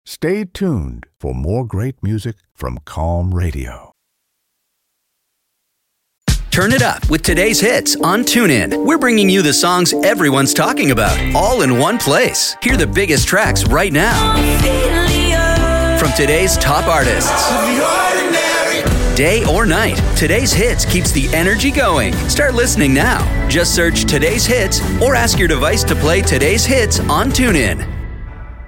Stay tuned for more great music from Calm Radio. Turn it up with today's hits on TuneIn. We're bringing you the songs everyone's talking about, all in one place. Hear the biggest tracks right now from today's top artists. Day or night, today's hits keeps the energy going. Start listening now. Just search today's hits or ask your device to play today's hits on TuneIn.